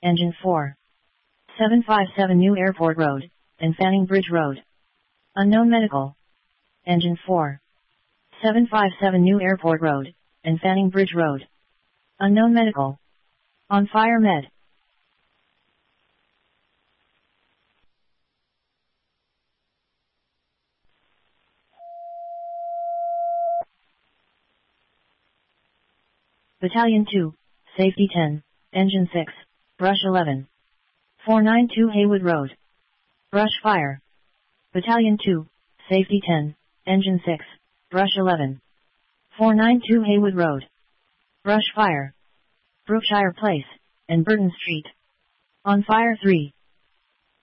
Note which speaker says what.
Speaker 1: Engine 4. 757 New Airport Road, and Fanning Bridge Road. Unknown Medical. Engine 4. 757 New Airport Road, and Fanning Bridge Road. Unknown Medical. On Fire Med. Battalion 2, Safety 10, Engine 6, Brush 11. 492 Haywood Road. Brush Fire. Battalion 2, Safety 10, Engine 6, Brush 11. 492 Haywood Road. Brush Fire. Brookshire Place, and Burton Street. On Fire 3.